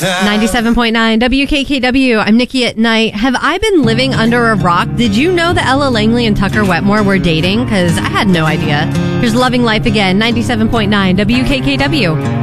97.9 WKKW. I'm Nikki at Night. Have I been living under a rock? Did you know that Ella Langley and Tucker Wetmore were dating? Because I had no idea. Here's Loving Life Again, 97.9 WKKW.